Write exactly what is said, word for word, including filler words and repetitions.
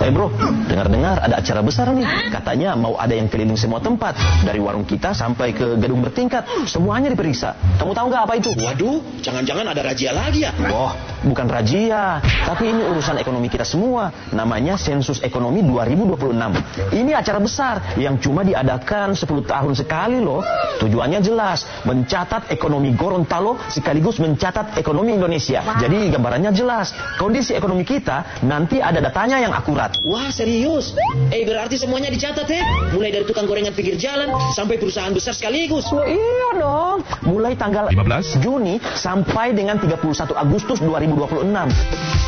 Eh bro, dengar-dengar ada acara besar nih. Katanya mau ada yang keliling semua tempat. Dari warung kita sampai ke gedung bertingkat. Semuanya diperiksa. Kamu tahu nggak apa itu? Waduh, jangan-jangan ada razia lagi ya? Oh, bukan razia. Tapi ini urusan ekonomi kita semua. Namanya Sensus Ekonomi dua ribu dua puluh enam. Ini acara besar yang cuma diadakan sepuluh tahun sekali loh. Tujuannya jelas. Mencatat ekonomi Gorontalo sekaligus mencatat ekonomi Indonesia. Jadi gambarannya jelas. Kondisi ekonomi kita nanti ada datanya yang akurat. Wah, serius? Eh, berarti semuanya dicatat ya? Mulai dari tukang gorengan pinggir jalan sampai perusahaan besar sekaligus. Oh, iya dong. Mulai tanggal lima belas Juni sampai dengan tiga puluh satu Agustus dua ribu dua puluh enam.